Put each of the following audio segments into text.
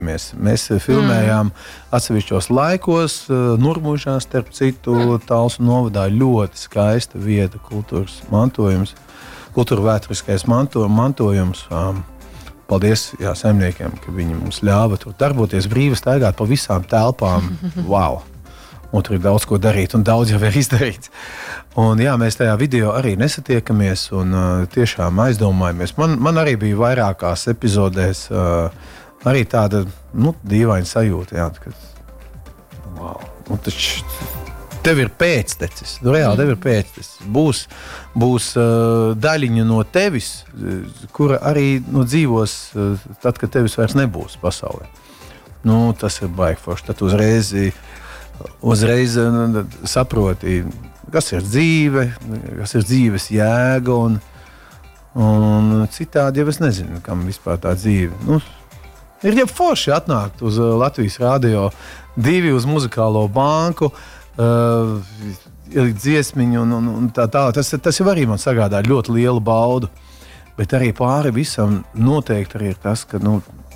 Mēs filmējām atsevišķos laikos, Nurmužā, starp citu, Talsu novadā ļoti skaista vieta, kultūras mantojums, kultūra vēturiskais mantojums. Paldies saimniekiem, ka viņi mums ļāva tur darboties, brīvi staigāt pa visām telpām. Wow! Un tur ir daudz ko darīt, un daudz jau ir izdarīts. Un mēs tajā video arī nesatiekamies un tiešām aizdomājamies. Man arī bija vairākās epizodēs arī tāda, dīvaina sajūta, ka wow, taču tev ir pēctecis, reāli tev ir pēctecis. Būs daļiņa no tevis, kura arī dzīvos tad, kad tevis vairs nebūs pasaulē. Tas ir baigi forši. Tad uzreiz saproti, kas ir dzīve, kas ir dzīves jēga, un citādi jau es nezinu, kam vispār tā dzīve. Ir jau forši atnākt uz Latvijas Radio 2 uz muzikālo banku, ielikt dziesmiņu un tā. Tas jau arī man sagādā ļoti lielu baudu, bet arī pāri visam noteikti arī ir tas, ka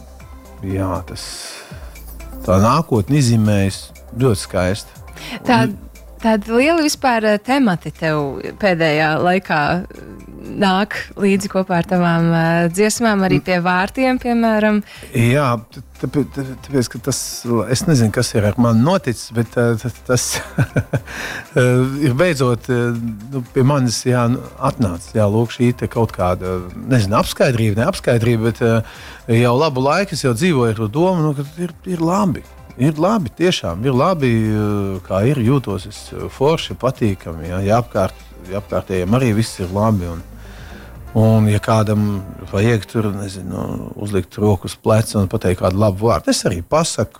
tā nākotne izzīmējas ļoti skaisti. Tādi lieli vispār temati tev pēdējā laikā nāk līdzi kopā ar tavām dziesmām, arī pie vārtiem, piemēram. Jā, tāpēc, ka tas, es nezinu, kas ir ar mani noticis, bet tas ir beidzot pie manis atnācis. Lūk, šī te kaut kāda, nezinu, neapskaidrība, bet jau labu laiku es jau dzīvoju ar to domu, ka ir labi. Ir labi, tiešām ir labi, kā ir, jūtos es forši, patīkami, ja apkārtējiem arī viss ir labi. Un ja kādam vajag tur, nezinu, uzlikt roku uz pleca un pateikt kādu labu vārdu, es arī pasaku.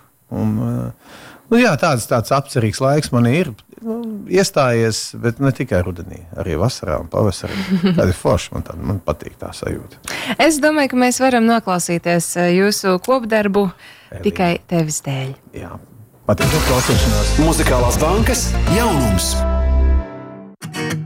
Tāds apcerīgs laiks man ir iestājies, bet ne tikai rudenī, arī vasarā un pavasarī. Tāda ir forša, man patīk tā sajūta. Es domāju, ka mēs varam noklausīties jūsu kopdarbu tikai tevis dēļ. Jā, patīk klausīšanās. Muzikālās bankas jaunums.